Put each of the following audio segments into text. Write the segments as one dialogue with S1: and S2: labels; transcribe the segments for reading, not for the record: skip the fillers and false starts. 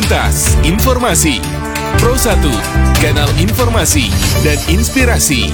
S1: Lintas Informasi Pro 1, kanal informasi dan inspirasi.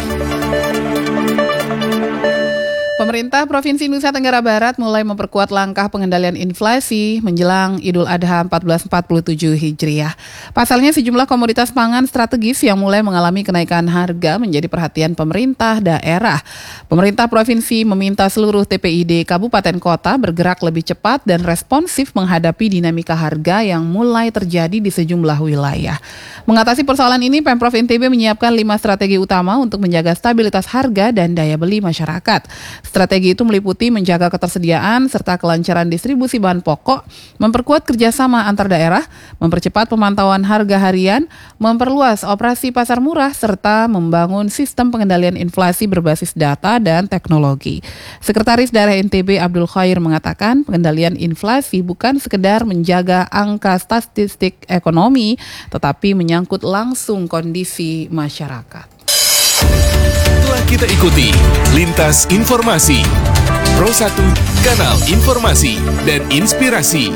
S2: Pemerintah Provinsi Nusa Tenggara Barat mulai memperkuat langkah pengendalian inflasi menjelang Idul Adha 1447 Hijriah. Pasalnya sejumlah komoditas pangan strategis yang mulai mengalami kenaikan harga menjadi perhatian pemerintah daerah. Pemerintah Provinsi meminta seluruh TPID Kabupaten Kota bergerak lebih cepat dan responsif menghadapi dinamika harga yang mulai terjadi di sejumlah wilayah. Mengatasi persoalan ini, Pemprov NTB menyiapkan 5 strategi utama untuk menjaga stabilitas harga dan daya beli masyarakat. Strategi itu meliputi menjaga ketersediaan serta kelancaran distribusi bahan pokok, memperkuat kerjasama antar daerah, mempercepat pemantauan harga harian, memperluas operasi pasar murah, serta membangun sistem pengendalian inflasi berbasis data dan teknologi. Sekretaris Daerah NTB Abdul Khair mengatakan pengendalian inflasi bukan sekedar menjaga angka statistik ekonomi, tetapi menyangkut langsung kondisi masyarakat.
S1: Telah kita ikuti Lintas Informasi Pro 1, kanal informasi dan inspirasi.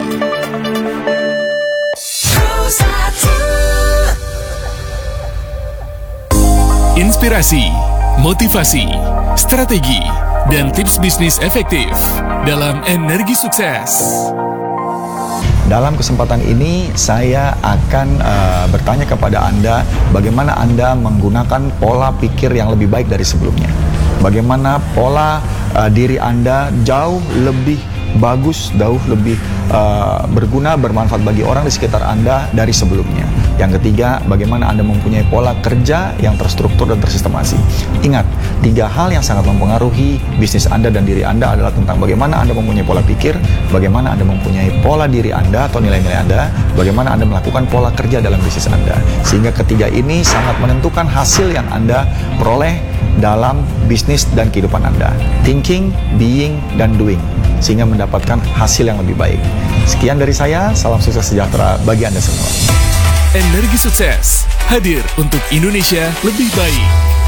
S1: Inspirasi, motivasi, strategi, dan tips bisnis efektif dalam Energi Sukses.
S3: Dalam kesempatan ini saya akan bertanya kepada Anda bagaimana Anda menggunakan pola pikir yang lebih baik dari sebelumnya. Bagaimana pola diri Anda jauh lebih bagus, jauh lebih berguna, bermanfaat bagi orang di sekitar Anda dari sebelumnya. Yang ketiga, bagaimana Anda mempunyai pola kerja yang terstruktur dan tersistemasi. Ingat, 3 hal yang sangat mempengaruhi bisnis Anda dan diri Anda adalah tentang bagaimana Anda mempunyai pola pikir, bagaimana Anda mempunyai pola diri Anda atau nilai-nilai Anda, bagaimana Anda melakukan pola kerja dalam bisnis Anda. Sehingga ketiga ini sangat menentukan hasil yang Anda peroleh dalam bisnis dan kehidupan Anda. Thinking, being, dan doing. Sehingga mendapatkan hasil yang lebih baik. Sekian dari saya, salam sukses sejahtera bagi Anda semua.
S1: Energi Sukses hadir untuk Indonesia lebih baik.